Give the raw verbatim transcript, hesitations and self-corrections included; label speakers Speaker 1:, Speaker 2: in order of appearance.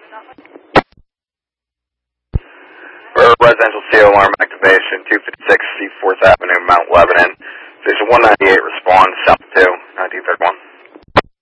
Speaker 1: For residential C O alarm activation, two fifty-six C fourth Avenue, Mount Lebanon. Station one ninety-eight